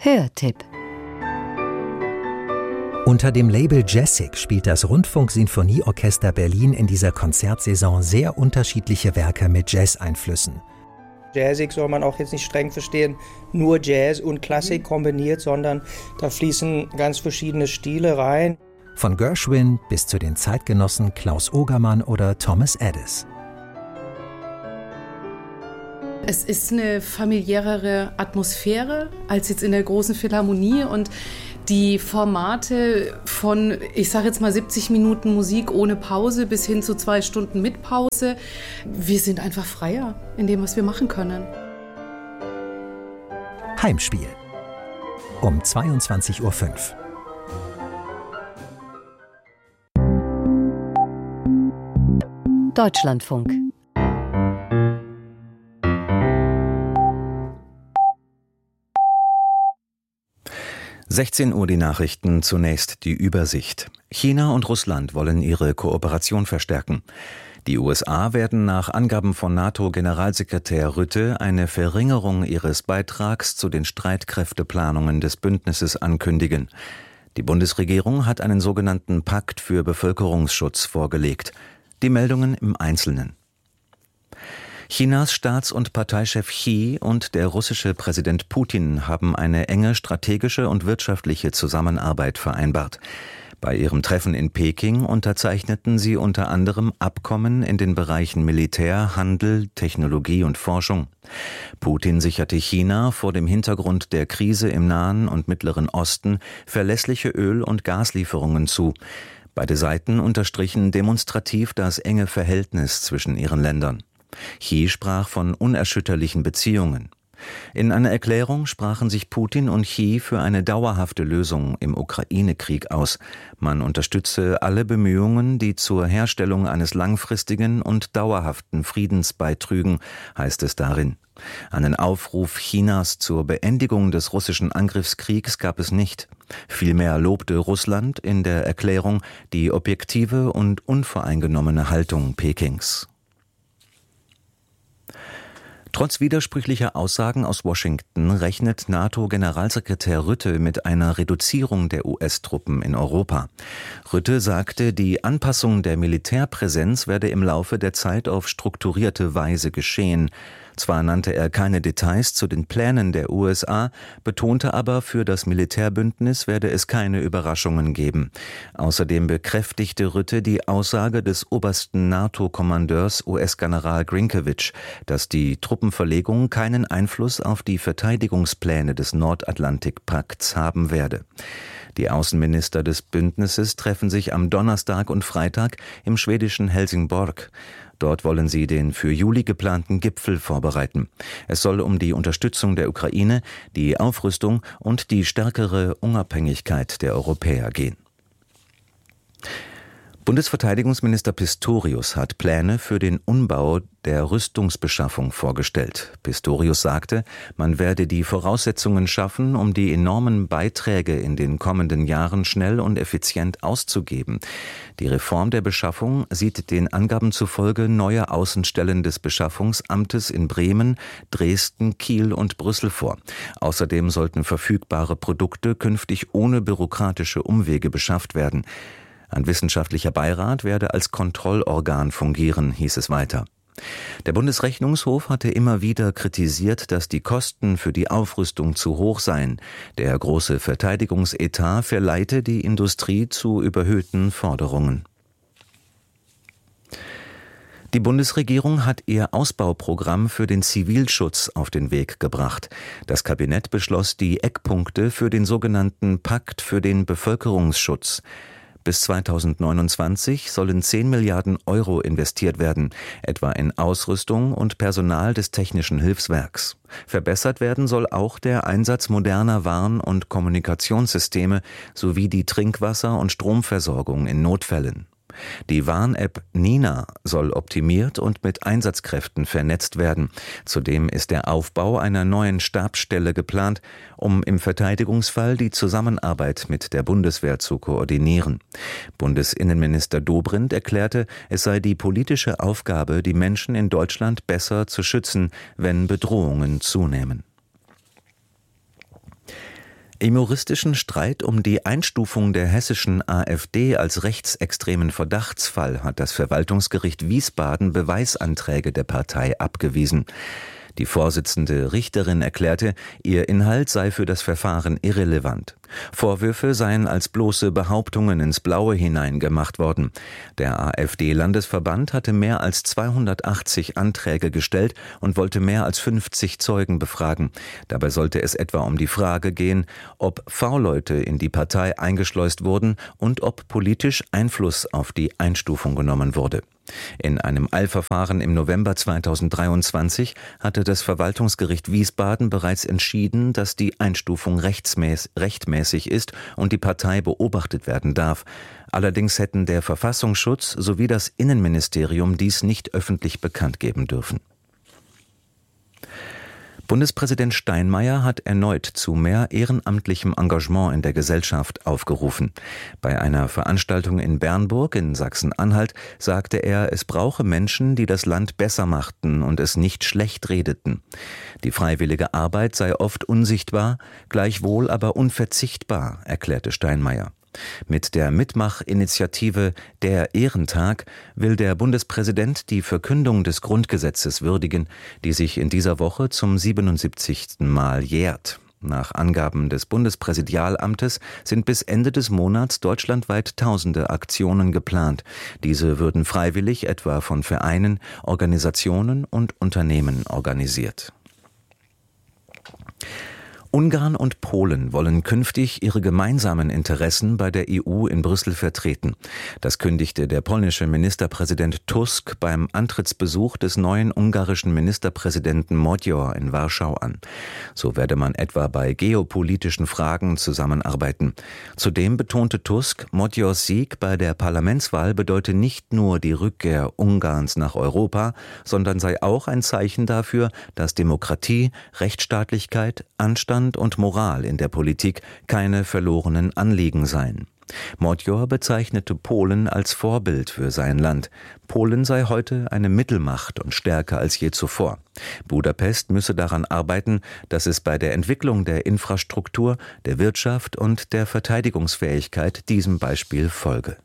Hörtipp. Unter dem Label Jazzic spielt das Rundfunk-Sinfonieorchester Berlin in dieser Konzertsaison sehr unterschiedliche Werke mit Jazz-Einflüssen. Jazzig soll man auch jetzt nicht streng verstehen, nur Jazz und Klassik kombiniert, sondern da fließen ganz verschiedene Stile rein. Von Gershwin bis zu den Zeitgenossen Klaus Ogermann oder Thomas Edis. Es ist eine familiärere Atmosphäre als jetzt in der großen Philharmonie und die Formate von, ich sage jetzt mal 70 Minuten Musik ohne Pause bis hin zu 2 Stunden mit Pause. Wir sind einfach freier in dem, was wir machen können. Heimspiel um 22:05 Uhr. Deutschlandfunk. (16 Uhr) die Nachrichten, zunächst die Übersicht. China und Russland wollen ihre Kooperation verstärken. Die USA werden nach Angaben von NATO-Generalsekretär Rutte eine Verringerung ihres Beitrags zu den Streitkräfteplanungen des Bündnisses ankündigen. Die Bundesregierung hat einen sogenannten Pakt für Bevölkerungsschutz vorgelegt. Die Meldungen im Einzelnen. Chinas Staats- und Parteichef Xi und der russische Präsident Putin haben eine enge strategische und wirtschaftliche Zusammenarbeit vereinbart. Bei ihrem Treffen in Peking unterzeichneten sie unter anderem Abkommen in den Bereichen Militär, Handel, Technologie und Forschung. Putin sicherte China vor dem Hintergrund der Krise im Nahen und Mittleren Osten verlässliche Öl- und Gaslieferungen zu. Beide Seiten unterstrichen demonstrativ das enge Verhältnis zwischen ihren Ländern. Xi sprach von unerschütterlichen Beziehungen. In einer Erklärung sprachen sich Putin und Xi für eine dauerhafte Lösung im Ukraine-Krieg aus. Man unterstütze alle Bemühungen, die zur Herstellung eines langfristigen und dauerhaften Friedens beitrügen, heißt es darin. Einen Aufruf Chinas zur Beendigung des russischen Angriffskriegs gab es nicht. Vielmehr lobte Russland in der Erklärung die objektive und unvoreingenommene Haltung Pekings. Trotz widersprüchlicher Aussagen aus Washington rechnet NATO-Generalsekretär Rutte mit einer Reduzierung der US-Truppen in Europa. Rutte sagte, die Anpassung der Militärpräsenz werde im Laufe der Zeit auf strukturierte Weise geschehen. Zwar nannte er keine Details zu den Plänen der USA, betonte aber, für das Militärbündnis werde es keine Überraschungen geben. Außerdem bekräftigte Rutte die Aussage des obersten NATO-Kommandeurs US-General Grinkiewicz, dass die Truppenverlegung keinen Einfluss auf die Verteidigungspläne des Nordatlantikpakts haben werde. Die Außenminister des Bündnisses treffen sich am Donnerstag und Freitag im schwedischen Helsingborg. Dort wollen sie den für Juli geplanten Gipfel vorbereiten. Es soll um die Unterstützung der Ukraine, die Aufrüstung und die stärkere Unabhängigkeit der Europäer gehen. Bundesverteidigungsminister Pistorius hat Pläne für den Umbau der Rüstungsbeschaffung vorgestellt. Pistorius sagte, man werde die Voraussetzungen schaffen, um die enormen Beiträge in den kommenden Jahren schnell und effizient auszugeben. Die Reform der Beschaffung sieht den Angaben zufolge neue Außenstellen des Beschaffungsamtes in Bremen, Dresden, Kiel und Brüssel vor. Außerdem sollten verfügbare Produkte künftig ohne bürokratische Umwege beschafft werden. Ein wissenschaftlicher Beirat werde als Kontrollorgan fungieren, hieß es weiter. Der Bundesrechnungshof hatte immer wieder kritisiert, dass die Kosten für die Aufrüstung zu hoch seien. Der große Verteidigungsetat verleite die Industrie zu überhöhten Forderungen. Die Bundesregierung hat ihr Ausbauprogramm für den Zivilschutz auf den Weg gebracht. Das Kabinett beschloss die Eckpunkte für den sogenannten Pakt für den Bevölkerungsschutz. Bis 2029 sollen 10 Milliarden Euro investiert werden, etwa in Ausrüstung und Personal des Technischen Hilfswerks. Verbessert werden soll auch der Einsatz moderner Warn- und Kommunikationssysteme sowie die Trinkwasser- und Stromversorgung in Notfällen. Die Warn-App Nina soll optimiert und mit Einsatzkräften vernetzt werden. Zudem ist der Aufbau einer neuen Stabsstelle geplant, um im Verteidigungsfall die Zusammenarbeit mit der Bundeswehr zu koordinieren. Bundesinnenminister Dobrindt erklärte, es sei die politische Aufgabe, die Menschen in Deutschland besser zu schützen, wenn Bedrohungen zunehmen. Im juristischen Streit um die Einstufung der hessischen AfD als rechtsextremen Verdachtsfall hat das Verwaltungsgericht Wiesbaden Beweisanträge der Partei abgewiesen. Die Vorsitzende Richterin erklärte, ihr Inhalt sei für das Verfahren irrelevant. Vorwürfe seien als bloße Behauptungen ins Blaue hinein gemacht worden. Der AfD-Landesverband hatte mehr als 280 Anträge gestellt und wollte mehr als 50 Zeugen befragen. Dabei sollte es etwa um die Frage gehen, ob V-Leute in die Partei eingeschleust wurden und ob politisch Einfluss auf die Einstufung genommen wurde. In einem Eilverfahren im November 2023 hatte das Verwaltungsgericht Wiesbaden bereits entschieden, dass die Einstufung rechtmäßig ist und die Partei beobachtet werden darf. Allerdings hätten der Verfassungsschutz sowie das Innenministerium dies nicht öffentlich bekannt geben dürfen. Bundespräsident Steinmeier hat erneut zu mehr ehrenamtlichem Engagement in der Gesellschaft aufgerufen. Bei einer Veranstaltung in Bernburg in Sachsen-Anhalt sagte er, es brauche Menschen, die das Land besser machten und es nicht schlecht redeten. Die freiwillige Arbeit sei oft unsichtbar, gleichwohl aber unverzichtbar, erklärte Steinmeier. Mit der Mitmachinitiative Der Ehrentag will der Bundespräsident die Verkündung des Grundgesetzes würdigen, die sich in dieser Woche zum 77. Mal jährt. Nach Angaben des Bundespräsidialamtes sind bis Ende des Monats deutschlandweit tausende Aktionen geplant. Diese würden freiwillig etwa von Vereinen, Organisationen und Unternehmen organisiert. Ungarn und Polen wollen künftig ihre gemeinsamen Interessen bei der EU in Brüssel vertreten. Das kündigte der polnische Ministerpräsident Tusk beim Antrittsbesuch des neuen ungarischen Ministerpräsidenten Magyar in Warschau an. So werde man etwa bei geopolitischen Fragen zusammenarbeiten. Zudem betonte Tusk, Magyars Sieg bei der Parlamentswahl bedeute nicht nur die Rückkehr Ungarns nach Europa, sondern sei auch ein Zeichen dafür, dass Demokratie, Rechtsstaatlichkeit, Anstand und Moral in der Politik keine verlorenen Anliegen seien. Magyar bezeichnete Polen als Vorbild für sein Land. Polen sei heute eine Mittelmacht und stärker als je zuvor. Budapest müsse daran arbeiten, dass es bei der Entwicklung der Infrastruktur, der Wirtschaft und der Verteidigungsfähigkeit diesem Beispiel folge.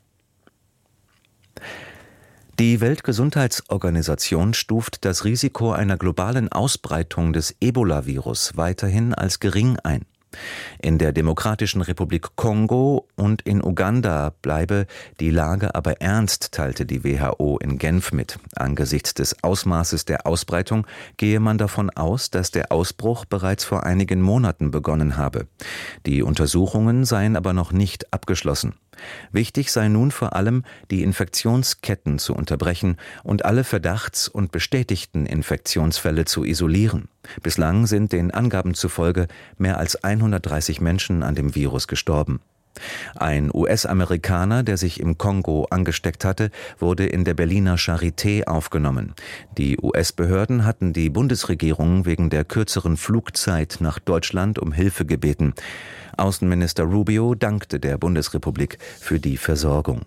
Die Weltgesundheitsorganisation stuft das Risiko einer globalen Ausbreitung des Ebola-Virus weiterhin als gering ein. In der Demokratischen Republik Kongo und in Uganda bleibe die Lage aber ernst, teilte die WHO in Genf mit. Angesichts des Ausmaßes der Ausbreitung gehe man davon aus, dass der Ausbruch bereits vor einigen Monaten begonnen habe. Die Untersuchungen seien aber noch nicht abgeschlossen. Wichtig sei nun vor allem, die Infektionsketten zu unterbrechen und alle Verdachts- und bestätigten Infektionsfälle zu isolieren. Bislang sind den Angaben zufolge mehr als 130 Menschen an dem Virus gestorben. Ein US-Amerikaner, der sich im Kongo angesteckt hatte, wurde in der Berliner Charité aufgenommen. Die US-Behörden hatten die Bundesregierung wegen der kürzeren Flugzeit nach Deutschland um Hilfe gebeten. Außenminister Rubio dankte der Bundesrepublik für die Versorgung.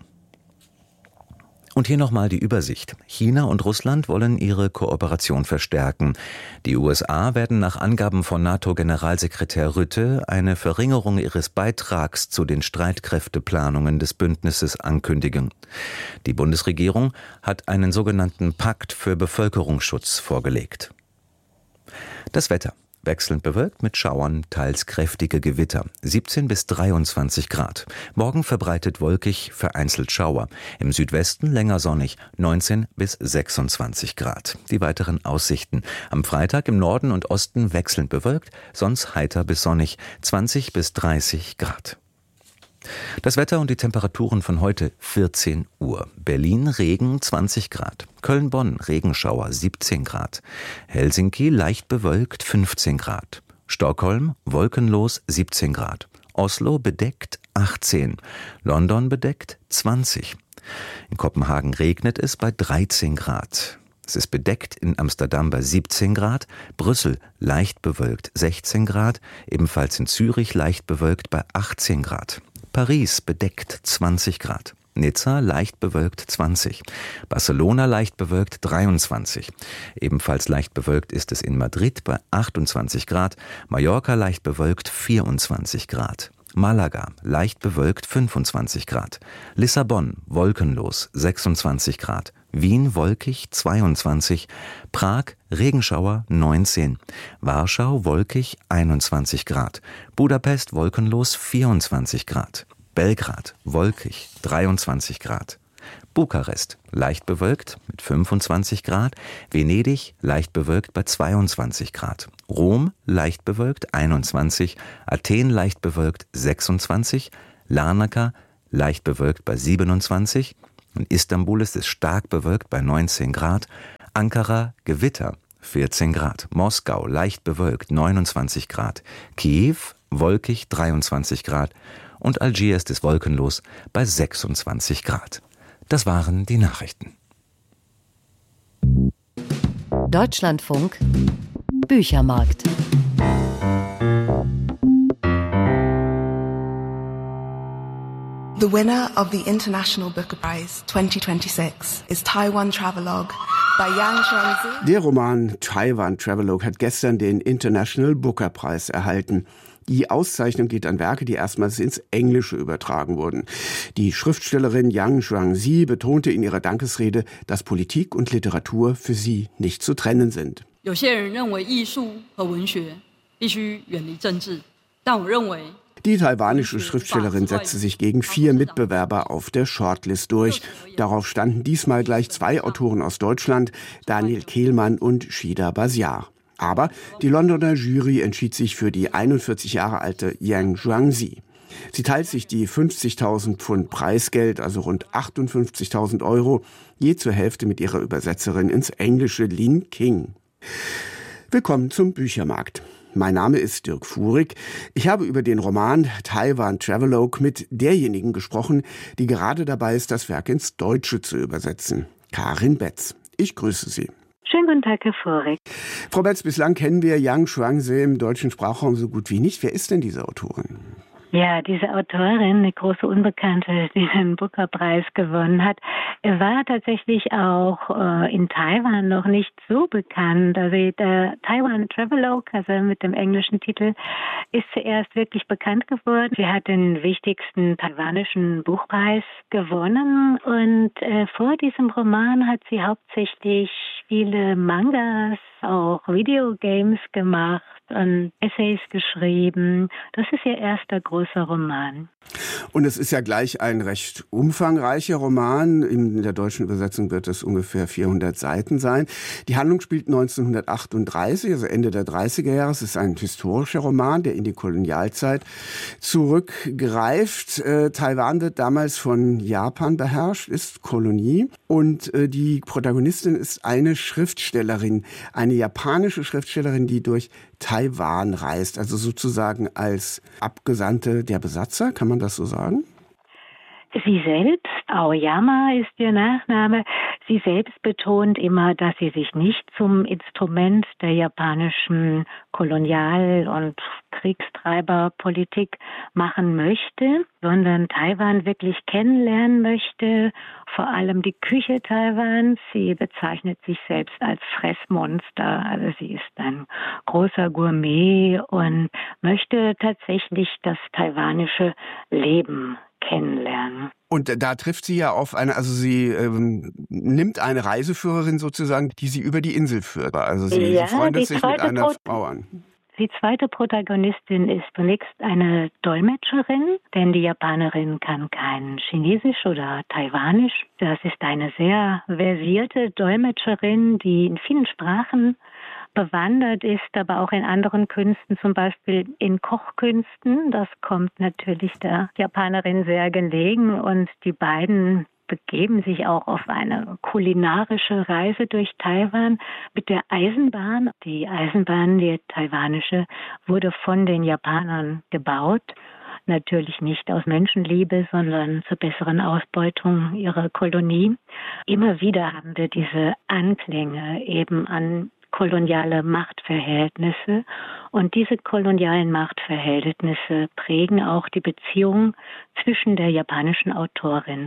Und hier nochmal die Übersicht. China und Russland wollen ihre Kooperation verstärken. Die USA werden nach Angaben von NATO-Generalsekretär Rutte eine Verringerung ihres Beitrags zu den Streitkräfteplanungen des Bündnisses ankündigen. Die Bundesregierung hat einen sogenannten Pakt für Bevölkerungsschutz vorgelegt. Das Wetter. Wechselnd bewölkt mit Schauern, teils kräftige Gewitter. 17 bis 23 Grad. Morgen verbreitet wolkig, vereinzelt Schauer. Im Südwesten länger sonnig, 19 bis 26 Grad. Die weiteren Aussichten. Am Freitag im Norden und Osten wechselnd bewölkt, sonst heiter bis sonnig, 20 bis 30 Grad. Das Wetter und die Temperaturen von heute 14 Uhr. Berlin Regen 20 Grad. Köln-Bonn Regenschauer 17 Grad. Helsinki leicht bewölkt 15 Grad. Stockholm wolkenlos 17 Grad. Oslo bedeckt 18. London bedeckt 20. In Kopenhagen regnet es bei 13 Grad. Es ist bedeckt in Amsterdam bei 17 Grad, Brüssel leicht bewölkt 16 Grad, ebenfalls in Zürich leicht bewölkt bei 18 Grad. Paris bedeckt 20 Grad. Nizza leicht bewölkt 20, Barcelona leicht bewölkt 23. Ebenfalls leicht bewölkt ist es in Madrid bei 28 Grad, Mallorca leicht bewölkt 24 Grad. Malaga leicht bewölkt 25 Grad, Lissabon wolkenlos 26 Grad, Wien wolkig 22, Prag Regenschauer 19, Warschau wolkig 21 Grad, Budapest wolkenlos 24 Grad, Belgrad wolkig 23 Grad, Bukarest leicht bewölkt mit 25 Grad, Venedig leicht bewölkt bei 22 Grad, Rom leicht bewölkt 21, Athen leicht bewölkt 26, Larnaca leicht bewölkt bei 27, in Istanbul ist es stark bewölkt bei 19 Grad, Ankara Gewitter 14 Grad, Moskau leicht bewölkt 29 Grad, Kiew wolkig 23 Grad und Algier ist es wolkenlos bei 26 Grad. Das waren die Nachrichten. Deutschlandfunk Büchermarkt. The winner of the International Booker Prize 2026 is Taiwan Travelogue by Yang Xuanzi. Der Roman Taiwan Travelogue hat gestern den International Booker Prize erhalten. Die Auszeichnung geht an Werke, die erstmals ins Englische übertragen wurden. Die Schriftstellerin Yang Xuanzi betonte in ihrer Dankesrede, dass Politik und Literatur für sie nicht zu trennen sind. Die taiwanische Schriftstellerin setzte sich gegen 4 Mitbewerber auf der Shortlist durch. Darauf standen diesmal gleich 2 Autoren aus Deutschland, Daniel Kehlmann und Shida Basiar. Aber die Londoner Jury entschied sich für die 41 Jahre alte Yang Xuanzi. Sie teilt sich die 50.000 Pfund Preisgeld, also rund 58.000 Euro, je zur Hälfte mit ihrer Übersetzerin ins Englische Lin King. Willkommen zum Büchermarkt. Mein Name ist Dirk Fuhrig. Ich habe über den Roman Taiwan Travelogue mit derjenigen gesprochen, die gerade dabei ist, das Werk ins Deutsche zu übersetzen. Karin Betz. Ich grüße Sie. Schönen guten Tag, Herr Fuhrig. Frau Betz, bislang kennen wir Yang Xuanzi im deutschen Sprachraum so gut wie nicht. Wer ist denn diese Autorin? Ja, diese Autorin, eine große Unbekannte, die den Booker-Preis gewonnen hat, war tatsächlich auch in Taiwan noch nicht so bekannt. Also der Taiwan Travelogue, also mit dem englischen Titel, ist zuerst wirklich bekannt geworden. Sie hat den wichtigsten taiwanischen Buchpreis gewonnen und vor diesem Roman hat sie hauptsächlich viele Mangas, auch Videogames gemacht und Essays geschrieben. Das ist ihr erster großer Roman. Und es ist ja gleich ein recht umfangreicher Roman. In der deutschen Übersetzung wird es ungefähr 400 Seiten sein. Die Handlung spielt 1938, also Ende der 30er Jahre. Es ist ein historischer Roman, der in die Kolonialzeit zurückgreift. Taiwan wird damals von Japan beherrscht, ist Kolonie. Und die Protagonistin ist eine Schriftstellerin, eine japanische Schriftstellerin, die durch Taiwan reist, also sozusagen als Abgesandte der Besatzer, kann man das so sagen? Sie selbst, Aoyama ist ihr Nachname, sie selbst betont immer, dass sie sich nicht zum Instrument der japanischen Kolonial- und Kriegstreiberpolitik machen möchte, sondern Taiwan wirklich kennenlernen möchte, vor allem die Küche Taiwans. Sie bezeichnet sich selbst als Fressmonster, also sie ist ein großer Gourmet und möchte tatsächlich das taiwanische Leben kennenlernen. Und da trifft sie ja auf sie nimmt eine Reiseführerin sozusagen, die sie über die Insel führt. Also sie freundet sich mit einer Frau an. Die zweite Protagonistin ist zunächst eine Dolmetscherin, denn die Japanerin kann kein Chinesisch oder Taiwanisch. Das ist eine sehr versierte Dolmetscherin, die in vielen Sprachen bewandert ist, aber auch in anderen Künsten, zum Beispiel in Kochkünsten. Das kommt natürlich der Japanerin sehr gelegen und die beiden begeben sich auch auf eine kulinarische Reise durch Taiwan mit der Eisenbahn. Die Eisenbahn, die taiwanische, wurde von den Japanern gebaut. Natürlich nicht aus Menschenliebe, sondern zur besseren Ausbeutung ihrer Kolonie. Immer wieder haben wir diese Anklänge eben an koloniale Machtverhältnisse. Und diese kolonialen Machtverhältnisse prägen auch die Beziehung zwischen der japanischen Autorin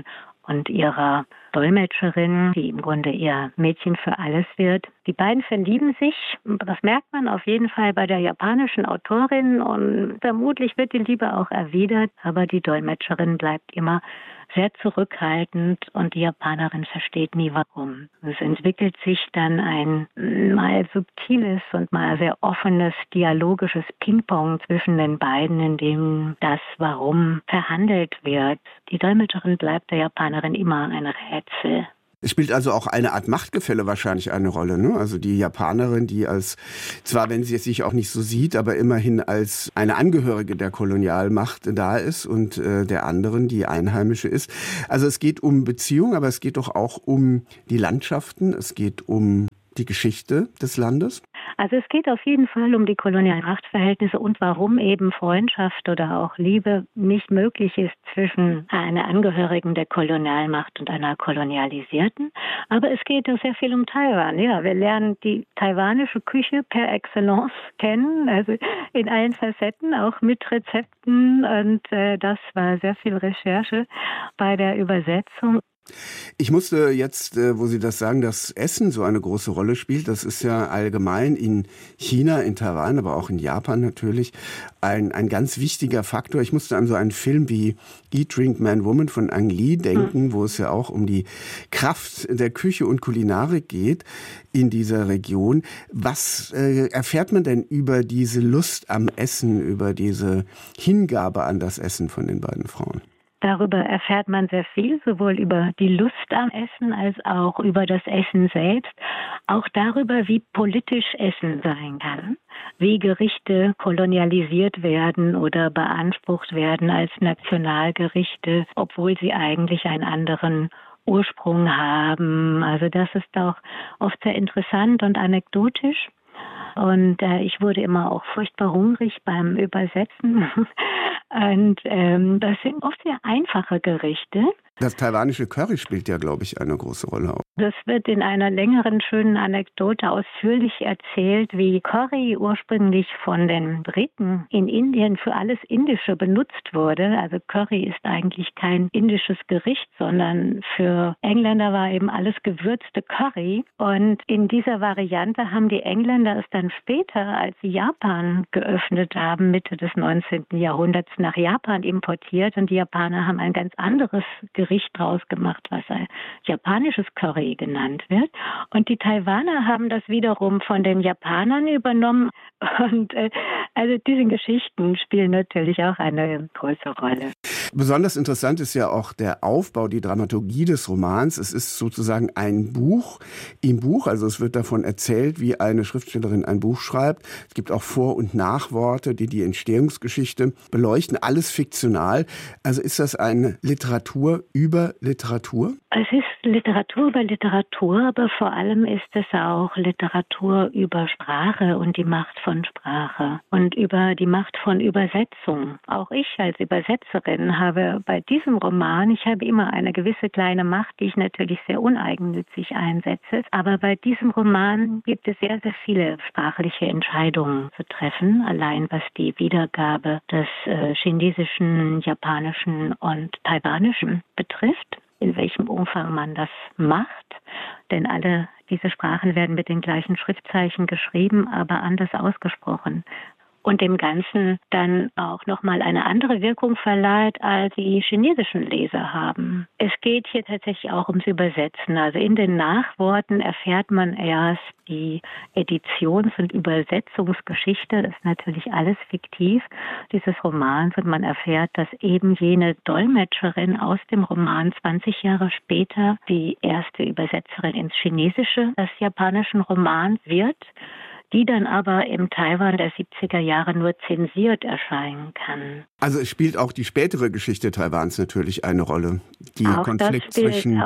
und ihrer Dolmetscherin, die im Grunde ihr Mädchen für alles wird. Die beiden verlieben sich, das merkt man auf jeden Fall bei der japanischen Autorin und vermutlich wird die Liebe auch erwidert, aber die Dolmetscherin bleibt immer sehr zurückhaltend und die Japanerin versteht nie warum. Es entwickelt sich dann ein mal subtiles und mal sehr offenes dialogisches Ping-Pong zwischen den beiden, in dem das Warum verhandelt wird. Die Dolmetscherin bleibt der Japanerin immer ein Rätsel. Es spielt also auch eine Art Machtgefälle wahrscheinlich eine Rolle, ne? Also die Japanerin, die zwar wenn sie es sich auch nicht so sieht, aber immerhin als eine Angehörige der Kolonialmacht da ist und der anderen, die Einheimische ist. Also es geht um Beziehung, aber es geht doch auch um die Landschaften, es geht um die Geschichte des Landes. Also es geht auf jeden Fall um die kolonialen Machtverhältnisse und warum eben Freundschaft oder auch Liebe nicht möglich ist zwischen einer Angehörigen der Kolonialmacht und einer Kolonialisierten. Aber es geht auch sehr viel um Taiwan. Ja, wir lernen die taiwanische Küche per Excellence kennen, also in allen Facetten, auch mit Rezepten. Und das war sehr viel Recherche bei der Übersetzung. Ich musste jetzt, wo Sie das sagen, dass Essen so eine große Rolle spielt, das ist ja allgemein in China, in Taiwan, aber auch in Japan natürlich ein ganz wichtiger Faktor. Ich musste an so einen Film wie Eat, Drink, Man, Woman von Ang Lee denken, wo es ja auch um die Kraft der Küche und Kulinarik geht in dieser Region. Was erfährt man denn über diese Lust am Essen, über diese Hingabe an das Essen von den beiden Frauen? Darüber erfährt man sehr viel, sowohl über die Lust am Essen als auch über das Essen selbst. Auch darüber, wie politisch Essen sein kann, wie Gerichte kolonialisiert werden oder beansprucht werden als Nationalgerichte, obwohl sie eigentlich einen anderen Ursprung haben. Also das ist auch oft sehr interessant und anekdotisch. Und ich wurde immer auch furchtbar hungrig beim Übersetzen. Und das sind oft sehr einfache Gerichte. Das taiwanische Curry spielt ja, glaube ich, eine große Rolle. Das wird in einer längeren, schönen Anekdote ausführlich erzählt, wie Curry ursprünglich von den Briten in Indien für alles Indische benutzt wurde. Also Curry ist eigentlich kein indisches Gericht, sondern für Engländer war eben alles gewürzte Curry. Und in dieser Variante haben die Engländer es dann später, als sie Japan geöffnet haben, Mitte des 19. Jahrhunderts nach Japan importiert. Und die Japaner haben ein ganz anderes Gericht draus gemacht, was ein japanisches Curry genannt wird. Und die Taiwaner haben das wiederum von den Japanern übernommen. Und also diese Geschichten spielen natürlich auch eine große Rolle. Besonders interessant ist ja auch der Aufbau, die Dramaturgie des Romans. Es ist sozusagen ein Buch im Buch. Also es wird davon erzählt, wie eine Schriftstellerin ein Buch schreibt. Es gibt auch Vor- und Nachworte, die die Entstehungsgeschichte beleuchten. Alles fiktional. Also ist das eine Literatur über Literatur? Es ist Literatur über Literatur, aber vor allem ist es auch Literatur über Sprache und die Macht von Sprache und über die Macht von Übersetzung. Auch ich als Übersetzerin habe bei diesem Roman, ich habe immer eine gewisse kleine Macht, die ich natürlich sehr uneigennützig einsetze, aber bei diesem Roman gibt es sehr, sehr viele sprachliche Entscheidungen zu treffen, allein was die Wiedergabe des chinesischen, japanischen und taiwanischen betrifft, in welchem Umfang man das macht, denn alle diese Sprachen werden mit den gleichen Schriftzeichen geschrieben, aber anders ausgesprochen. Und dem Ganzen dann auch nochmal eine andere Wirkung verleiht, als die chinesischen Leser haben. Es geht hier tatsächlich auch ums Übersetzen. Also in den Nachworten erfährt man erst die Editions- und Übersetzungsgeschichte. Das ist natürlich alles fiktiv, dieses Romans. Und man erfährt, dass eben jene Dolmetscherin aus dem Roman 20 Jahre später die erste Übersetzerin ins Chinesische des japanischen Romans wird, die dann aber im Taiwan der 70er Jahre nur zensiert erscheinen kann. Also es spielt auch die spätere Geschichte Taiwans natürlich eine Rolle. Der Konflikt zwischen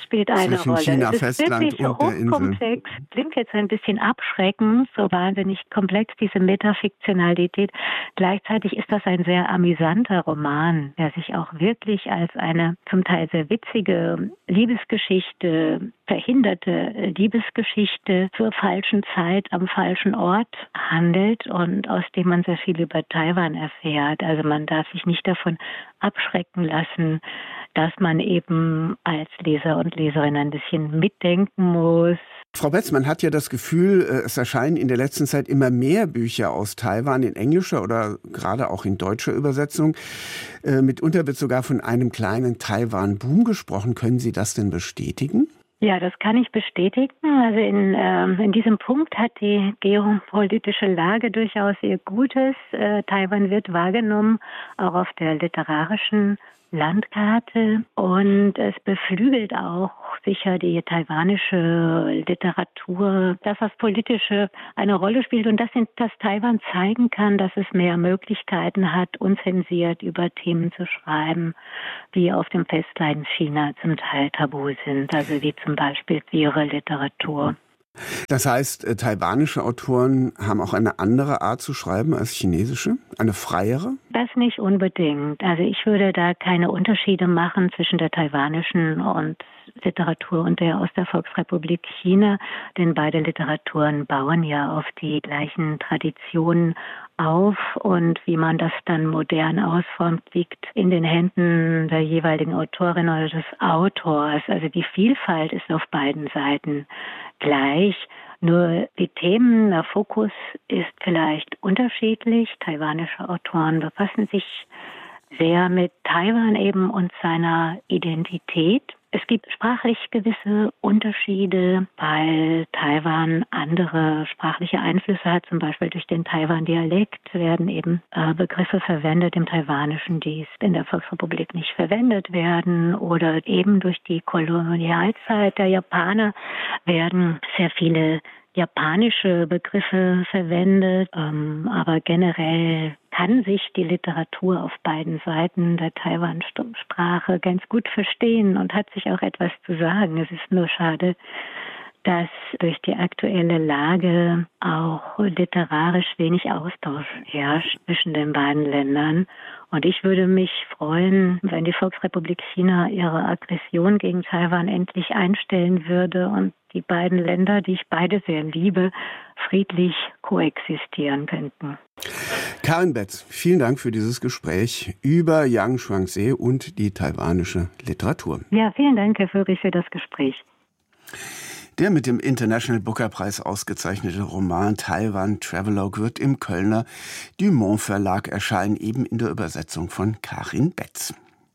China, Festland und der Insel. Klingt jetzt ein bisschen abschreckend, so wahnsinnig komplex, diese Metafiktionalität. Gleichzeitig ist das ein sehr amüsanter Roman, der sich auch wirklich als eine zum Teil sehr witzige Liebesgeschichte, verhinderte Liebesgeschichte zur falschen Zeit am falschen Ort handelt und aus dem man sehr viel über Taiwan erfährt. Also man darf sich nicht davon abschrecken lassen, dass man eben als Leser und Leserin ein bisschen mitdenken muss. Frau Betz, man hat ja das Gefühl, es erscheinen in der letzten Zeit immer mehr Bücher aus Taiwan in englischer oder gerade auch in deutscher Übersetzung. Mitunter wird sogar von einem kleinen Taiwan-Boom gesprochen. Können Sie das denn bestätigen? Ja, das kann ich bestätigen. Also in diesem Punkt hat die geopolitische Lage durchaus ihr Gutes. Taiwan wird wahrgenommen, auch auf der literarischen Landkarte, und es beflügelt auch sicher die taiwanische Literatur, dass das Politische eine Rolle spielt und dass Taiwan zeigen kann, dass es mehr Möglichkeiten hat, unzensiert über Themen zu schreiben, die auf dem Festland China zum Teil tabu sind, also wie zum Beispiel queere Literatur. Das heißt, taiwanische Autoren haben auch eine andere Art zu schreiben als chinesische? Eine freiere? Das nicht unbedingt. Also ich würde da keine Unterschiede machen zwischen der taiwanischen und Literatur und der aus der Volksrepublik China, denn beide Literaturen bauen ja auf die gleichen Traditionen auf, und wie man das dann modern ausformt, liegt in den Händen der jeweiligen Autorin oder des Autors. Also die Vielfalt ist auf beiden Seiten gleich. Nur die Themen, der Fokus ist vielleicht unterschiedlich. Taiwanische Autoren befassen sich sehr mit Taiwan eben und seiner Identität. Es gibt sprachlich gewisse Unterschiede, weil Taiwan andere sprachliche Einflüsse hat. Zum Beispiel durch den Taiwan-Dialekt werden eben Begriffe verwendet im Taiwanischen, die in der Volksrepublik nicht verwendet werden. Oder eben durch die Kolonialzeit der Japaner werden sehr viele japanische Begriffe verwendet, aber generell kann sich die Literatur auf beiden Seiten der Taiwan-Sprache ganz gut verstehen und hat sich auch etwas zu sagen. Es ist nur schade, dass durch die aktuelle Lage auch literarisch wenig Austausch herrscht zwischen den beiden Ländern. Und ich würde mich freuen, wenn die Volksrepublik China ihre Aggression gegen Taiwan endlich einstellen würde und die beiden Länder, die ich beide sehr liebe, friedlich koexistieren könnten. Karin Betz, vielen Dank für dieses Gespräch über Yang Shuangse und die taiwanische Literatur. Ja, vielen Dank, Herr Föhrig, für das Gespräch. Der mit dem International Booker Prize ausgezeichnete Roman Taiwan Travelogue wird im Kölner Dumont Verlag erscheinen, eben in der Übersetzung von Karin Betz.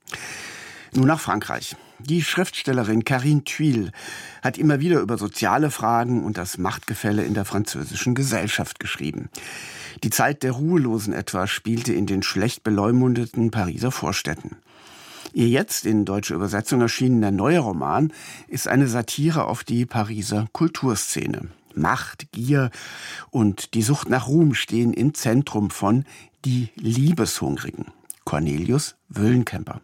Nun nach Frankreich. Die Schriftstellerin Carine Thuil hat immer wieder über soziale Fragen und das Machtgefälle in der französischen Gesellschaft geschrieben. Die Zeit der Ruhelosen etwa spielte in den schlecht beleumundeten Pariser Vorstädten. Ihr jetzt in deutscher Übersetzung erschienener neuer Roman ist eine Satire auf die Pariser Kulturszene. Macht, Gier und die Sucht nach Ruhm stehen im Zentrum von Die Liebeshungrigen. Cornelius Wöllenkemper.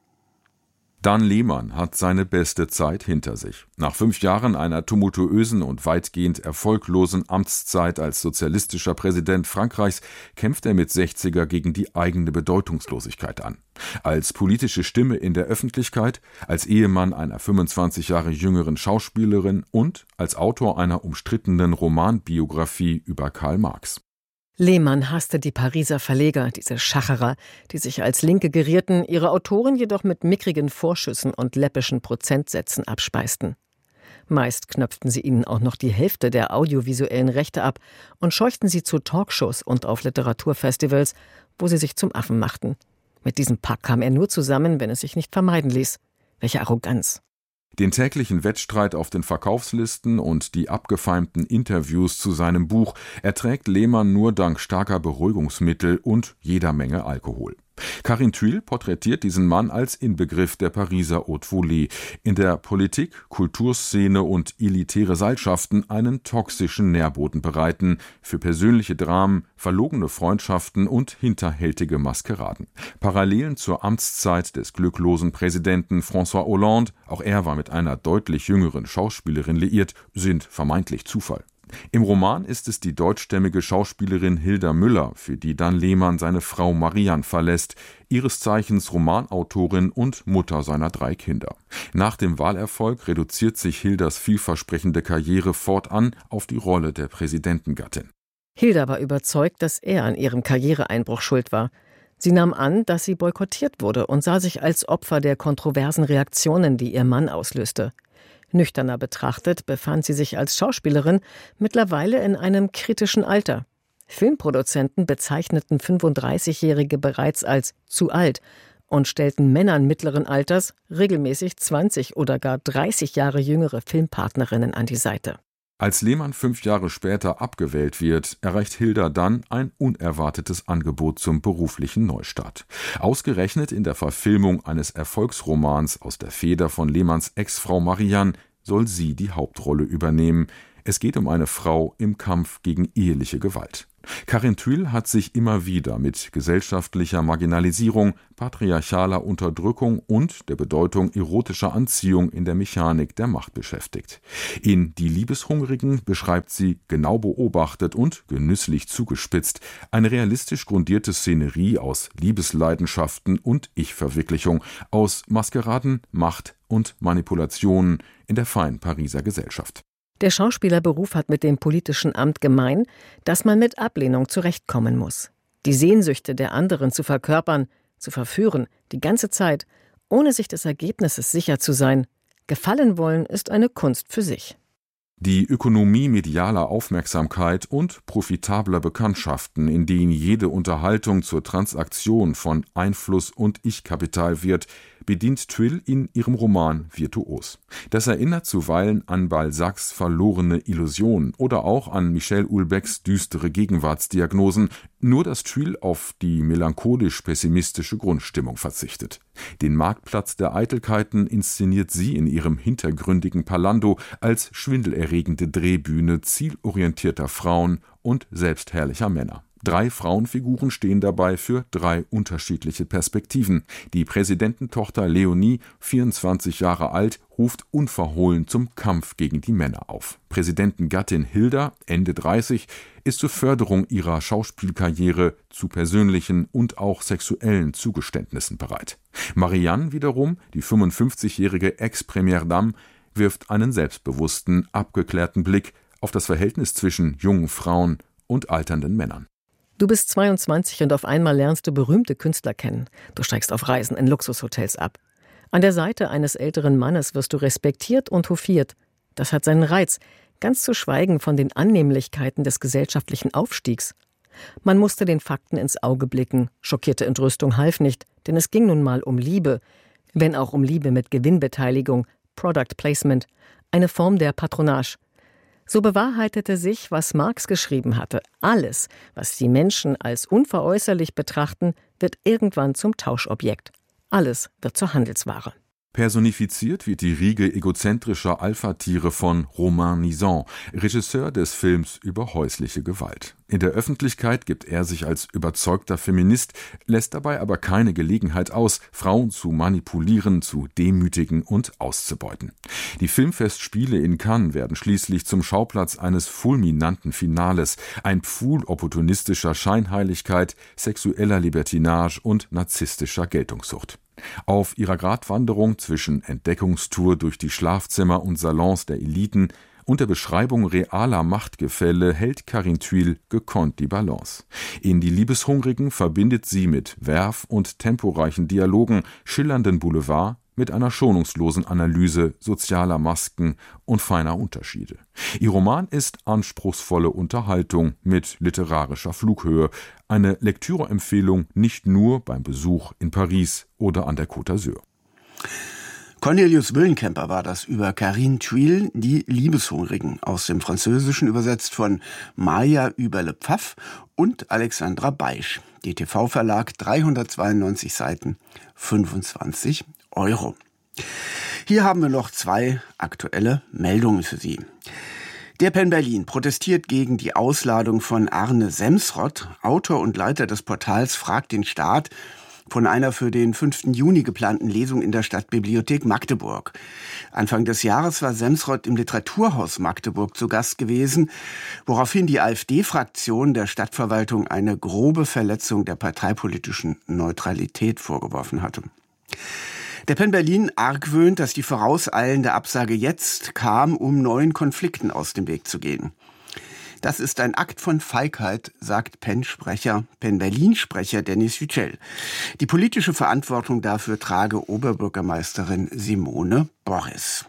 Dan Lehmann hat seine beste Zeit hinter sich. Nach 5 Jahren einer tumultuösen und weitgehend erfolglosen Amtszeit als sozialistischer Präsident Frankreichs kämpft er mit 60er gegen die eigene Bedeutungslosigkeit an. Als politische Stimme in der Öffentlichkeit, als Ehemann einer 25 Jahre jüngeren Schauspielerin und als Autor einer umstrittenen Romanbiografie über Karl Marx. Lehmann hasste die Pariser Verleger, diese Schacherer, die sich als Linke gerierten, ihre Autoren jedoch mit mickrigen Vorschüssen und läppischen Prozentsätzen abspeisten. Meist knöpften sie ihnen auch noch die Hälfte der audiovisuellen Rechte ab und scheuchten sie zu Talkshows und auf Literaturfestivals, wo sie sich zum Affen machten. Mit diesem Pack kam er nur zusammen, wenn es sich nicht vermeiden ließ. Welche Arroganz! Den täglichen Wettstreit auf den Verkaufslisten und die abgefeimten Interviews zu seinem Buch erträgt Lehmann nur dank starker Beruhigungsmittel und jeder Menge Alkohol. Carine Thuil porträtiert diesen Mann als Inbegriff der Pariser Haute Volée, in der Politik, Kulturszene und elitäre Seilschaften einen toxischen Nährboden bereiten für persönliche Dramen, verlogene Freundschaften und hinterhältige Maskeraden. Parallelen zur Amtszeit des glücklosen Präsidenten François Hollande, auch er war mit einer deutlich jüngeren Schauspielerin liiert, sind vermeintlich Zufall. Im Roman ist es die deutschstämmige Schauspielerin Hilda Müller, für die Dan Lehmann seine Frau Marianne verlässt, ihres Zeichens Romanautorin und Mutter seiner 3 Kinder. Nach dem Wahlerfolg reduziert sich Hildas vielversprechende Karriere fortan auf die Rolle der Präsidentengattin. Hilda war überzeugt, dass er an ihrem Karriereeinbruch schuld war. Sie nahm an, dass sie boykottiert wurde und sah sich als Opfer der kontroversen Reaktionen, die ihr Mann auslöste. Nüchterner betrachtet befand sie sich als Schauspielerin mittlerweile in einem kritischen Alter. Filmproduzenten bezeichneten 35-Jährige bereits als zu alt und stellten Männern mittleren Alters regelmäßig 20 oder gar 30 Jahre jüngere Filmpartnerinnen an die Seite. Als Lehmann 5 Jahre später abgewählt wird, erreicht Hilda dann ein unerwartetes Angebot zum beruflichen Neustart. Ausgerechnet in der Verfilmung eines Erfolgsromans aus der Feder von Lehmanns Ex-Frau Marianne soll sie die Hauptrolle übernehmen. Es geht um eine Frau im Kampf gegen eheliche Gewalt. Karin Thuil hat sich immer wieder mit gesellschaftlicher Marginalisierung, patriarchaler Unterdrückung und der Bedeutung erotischer Anziehung in der Mechanik der Macht beschäftigt. In Die Liebeshungrigen beschreibt sie, genau beobachtet und genüsslich zugespitzt, eine realistisch grundierte Szenerie aus Liebesleidenschaften und Ich-Verwirklichung, aus Maskeraden, Macht und Manipulationen in der feinen Pariser Gesellschaft. Der Schauspielerberuf hat mit dem politischen Amt gemein, dass man mit Ablehnung zurechtkommen muss. Die Sehnsüchte der anderen zu verkörpern, zu verführen, die ganze Zeit, ohne sich des Ergebnisses sicher zu sein. Gefallen wollen ist eine Kunst für sich. Die Ökonomie medialer Aufmerksamkeit und profitabler Bekanntschaften, in denen jede Unterhaltung zur Transaktion von Einfluss und Ich-Kapital wird, bedient Thuil in ihrem Roman virtuos. Das erinnert zuweilen an Balzacs verlorene Illusion oder auch an Michel Houellebecqs düstere Gegenwartsdiagnosen, nur dass Thuil auf die melancholisch-pessimistische Grundstimmung verzichtet. Den Marktplatz der Eitelkeiten inszeniert sie in ihrem hintergründigen Palando als schwindelerregende Drehbühne zielorientierter Frauen und selbstherrlicher Männer. 3 Frauenfiguren stehen dabei für 3 unterschiedliche Perspektiven. Die Präsidententochter Leonie, 24 Jahre alt, ruft unverhohlen zum Kampf gegen die Männer auf. Präsidentengattin Hilda, Ende 30, ist zur Förderung ihrer Schauspielkarriere zu persönlichen und auch sexuellen Zugeständnissen bereit. Marianne wiederum, die 55-jährige Ex-Première Dame, wirft einen selbstbewussten, abgeklärten Blick auf das Verhältnis zwischen jungen Frauen und alternden Männern. Du bist 22 und auf einmal lernst du berühmte Künstler kennen. Du steigst auf Reisen in Luxushotels ab. An der Seite eines älteren Mannes wirst du respektiert und hofiert. Das hat seinen Reiz, ganz zu schweigen von den Annehmlichkeiten des gesellschaftlichen Aufstiegs. Man musste den Fakten ins Auge blicken. Schockierte Entrüstung half nicht, denn es ging nun mal um Liebe. Wenn auch um Liebe mit Gewinnbeteiligung, Product Placement, eine Form der Patronage. So bewahrheitete sich, was Marx geschrieben hatte. Alles, was die Menschen als unveräußerlich betrachten, wird irgendwann zum Tauschobjekt. Alles wird zur Handelsware. Personifiziert wird die Riege egozentrischer Alpha-Tiere von Romain Nizan, Regisseur des Films über häusliche Gewalt. In der Öffentlichkeit gibt er sich als überzeugter Feminist, lässt dabei aber keine Gelegenheit aus, Frauen zu manipulieren, zu demütigen und auszubeuten. Die Filmfestspiele in Cannes werden schließlich zum Schauplatz eines fulminanten Finales, ein Pfuhl opportunistischer Scheinheiligkeit, sexueller Libertinage und narzisstischer Geltungssucht. Auf ihrer Gratwanderung zwischen Entdeckungstour durch die Schlafzimmer und Salons der Eliten und der Beschreibung realer Machtgefälle hält Karin Thuil gekonnt die Balance. In Die Liebeshungrigen verbindet sie mit Verve und temporeichen Dialogen schillernden Boulevard mit einer schonungslosen Analyse sozialer Masken und feiner Unterschiede. Ihr Roman ist anspruchsvolle Unterhaltung mit literarischer Flughöhe, eine Lektüreempfehlung nicht nur beim Besuch in Paris oder an der Côte d'Azur. Cornelius Willenkemper war das über Karin Thuil, Die Liebeshungrigen, aus dem Französischen übersetzt von Maya Überle-Pfaff und Alexandra Beisch. DTV-Verlag, 392 Seiten, 25 €. Hier haben wir noch 2 aktuelle Meldungen für Sie. Der PEN Berlin protestiert gegen die Ausladung von Arne Semsrott, Autor und Leiter des Portals Frag den Staat, von einer für den 5. Juni geplanten Lesung in der Stadtbibliothek Magdeburg. Anfang des Jahres war Semsrott im Literaturhaus Magdeburg zu Gast gewesen, woraufhin die AfD-Fraktion der Stadtverwaltung eine grobe Verletzung der parteipolitischen Neutralität vorgeworfen hatte. Der PEN Berlin argwöhnt, dass die vorauseilende Absage jetzt kam, um neuen Konflikten aus dem Weg zu gehen. Das ist ein Akt von Feigheit, sagt Penn-Berlin-Sprecher Dennis Yücel. Die politische Verantwortung dafür trage Oberbürgermeisterin Simone Boris.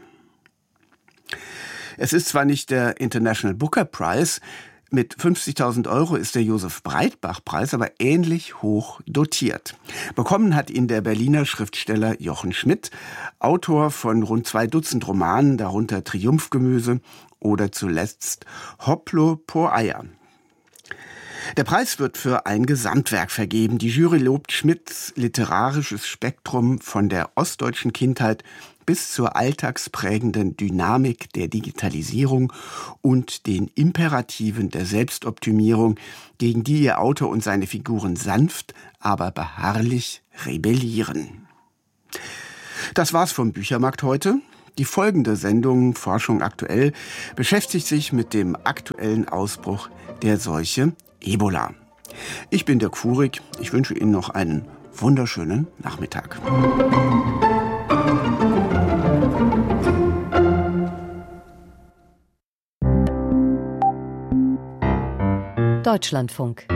Es ist zwar nicht der International Booker Prize, mit 50.000 € ist der Josef-Breitbach-Preis aber ähnlich hoch dotiert. Bekommen hat ihn der Berliner Schriftsteller Jochen Schmidt, Autor von rund 2 Dutzend Romanen, darunter Triumphgemüse oder zuletzt Hopplo po Eier. Der Preis wird für ein Gesamtwerk vergeben. Die Jury lobt Schmidts literarisches Spektrum von der ostdeutschen Kindheit bis zur alltagsprägenden Dynamik der Digitalisierung und den Imperativen der Selbstoptimierung, gegen die ihr Autor und seine Figuren sanft, aber beharrlich rebellieren. Das war's vom Büchermarkt heute. Die folgende Sendung Forschung aktuell beschäftigt sich mit dem aktuellen Ausbruch der Seuche Ebola. Ich bin Dirk Fuhrig. Ich wünsche Ihnen noch einen wunderschönen Nachmittag. Deutschlandfunk.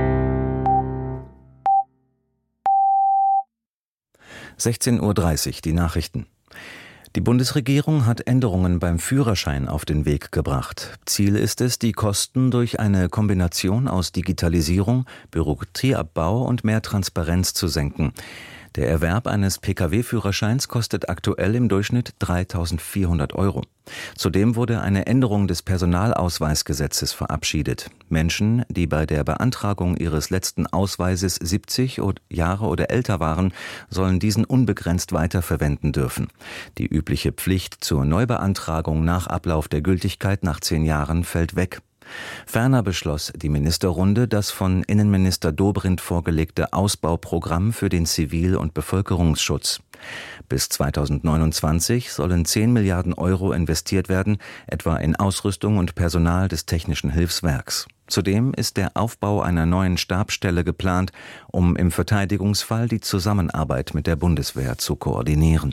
(16:30 Uhr) die Nachrichten. Die Bundesregierung hat Änderungen beim Führerschein auf den Weg gebracht. Ziel ist es, die Kosten durch eine Kombination aus Digitalisierung, Bürokratieabbau und mehr Transparenz zu senken. Der Erwerb eines Pkw-Führerscheins kostet aktuell im Durchschnitt 3.400 €. Zudem wurde eine Änderung des Personalausweisgesetzes verabschiedet. Menschen, die bei der Beantragung ihres letzten Ausweises 70 Jahre oder älter waren, sollen diesen unbegrenzt weiterverwenden dürfen. Die übliche Pflicht zur Neubeantragung nach Ablauf der Gültigkeit nach 10 Jahren fällt weg. Ferner beschloss die Ministerrunde das von Innenminister Dobrindt vorgelegte Ausbauprogramm für den Zivil- und Bevölkerungsschutz. Bis 2029 sollen 10 Milliarden € investiert werden, etwa in Ausrüstung und Personal des Technischen Hilfswerks. Zudem ist der Aufbau einer neuen Stabsstelle geplant, um im Verteidigungsfall die Zusammenarbeit mit der Bundeswehr zu koordinieren.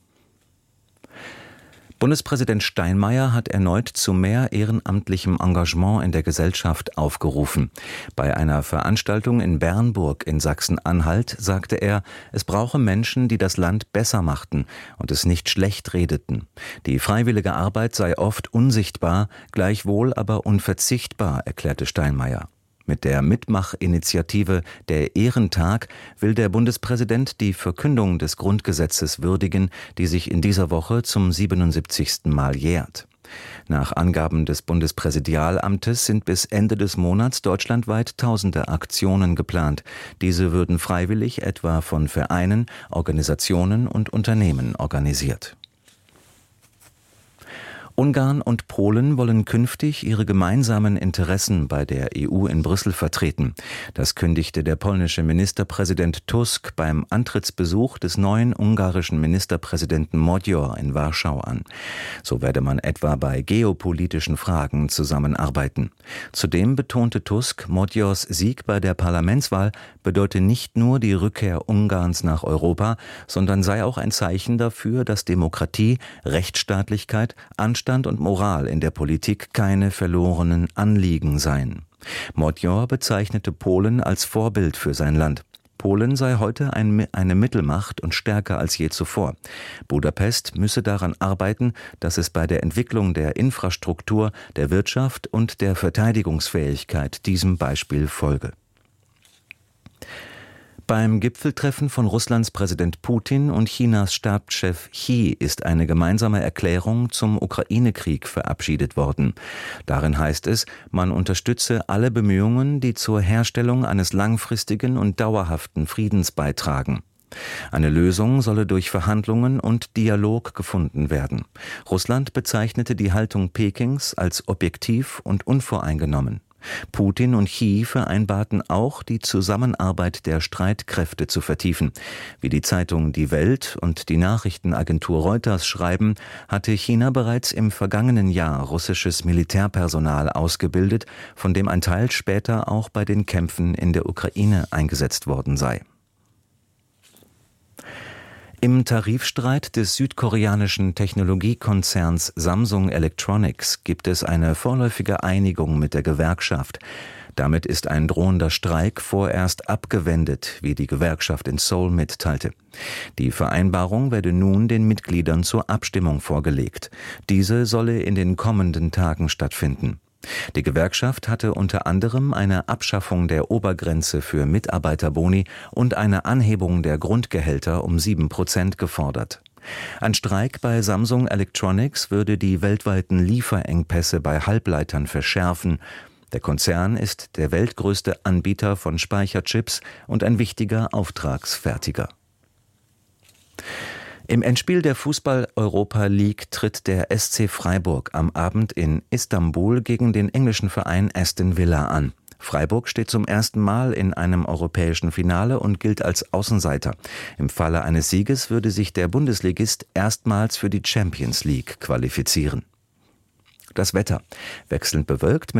Bundespräsident Steinmeier hat erneut zu mehr ehrenamtlichem Engagement in der Gesellschaft aufgerufen. Bei einer Veranstaltung in Bernburg in Sachsen-Anhalt sagte er, es brauche Menschen, die das Land besser machten und es nicht schlecht redeten. Die freiwillige Arbeit sei oft unsichtbar, gleichwohl aber unverzichtbar, erklärte Steinmeier. Mit der Mitmachinitiative Der Ehrentag will der Bundespräsident die Verkündung des Grundgesetzes würdigen, die sich in dieser Woche zum 77. Mal jährt. Nach Angaben des Bundespräsidialamtes sind bis Ende des Monats deutschlandweit tausende Aktionen geplant. Diese würden freiwillig etwa von Vereinen, Organisationen und Unternehmen organisiert. Ungarn und Polen wollen künftig ihre gemeinsamen Interessen bei der EU in Brüssel vertreten. Das kündigte der polnische Ministerpräsident Tusk beim Antrittsbesuch des neuen ungarischen Ministerpräsidenten Magyar in Warschau an. So werde man etwa bei geopolitischen Fragen zusammenarbeiten. Zudem betonte Tusk, Magyars Sieg bei der Parlamentswahl bedeute nicht nur die Rückkehr Ungarns nach Europa, sondern sei auch ein Zeichen dafür, dass Demokratie, Rechtsstaatlichkeit, Anstand und Moral in der Politik keine verlorenen Anliegen seien. Magyar bezeichnete Polen als Vorbild für sein Land. Polen sei heute eine Mittelmacht und stärker als je zuvor. Budapest müsse daran arbeiten, dass es bei der Entwicklung der Infrastruktur, der Wirtschaft und der Verteidigungsfähigkeit diesem Beispiel folge. Beim Gipfeltreffen von Russlands Präsident Putin und Chinas Stabschef Xi ist eine gemeinsame Erklärung zum Ukraine-Krieg verabschiedet worden. Darin heißt es, man unterstütze alle Bemühungen, die zur Herstellung eines langfristigen und dauerhaften Friedens beitragen. Eine Lösung solle durch Verhandlungen und Dialog gefunden werden. Russland bezeichnete die Haltung Pekings als objektiv und unvoreingenommen. Putin und Xi vereinbarten auch, die Zusammenarbeit der Streitkräfte zu vertiefen. Wie die Zeitung Die Welt und die Nachrichtenagentur Reuters schreiben, hatte China bereits im vergangenen Jahr russisches Militärpersonal ausgebildet, von dem ein Teil später auch bei den Kämpfen in der Ukraine eingesetzt worden sei. Im Tarifstreit des südkoreanischen Technologiekonzerns Samsung Electronics gibt es eine vorläufige Einigung mit der Gewerkschaft. Damit ist ein drohender Streik vorerst abgewendet, wie die Gewerkschaft in Seoul mitteilte. Die Vereinbarung werde nun den Mitgliedern zur Abstimmung vorgelegt. Diese solle in den kommenden Tagen stattfinden. Die Gewerkschaft hatte unter anderem eine Abschaffung der Obergrenze für Mitarbeiterboni und eine Anhebung der Grundgehälter um 7% gefordert. Ein Streik bei Samsung Electronics würde die weltweiten Lieferengpässe bei Halbleitern verschärfen. Der Konzern ist der weltgrößte Anbieter von Speicherchips und ein wichtiger Auftragsfertiger. Im Endspiel der Fußball-Europa League tritt der SC Freiburg am Abend in Istanbul gegen den englischen Verein Aston Villa an. Freiburg steht zum ersten Mal in einem europäischen Finale und gilt als Außenseiter. Im Falle eines Sieges würde sich der Bundesligist erstmals für die Champions League qualifizieren. Das Wetter: wechselnd bewölkt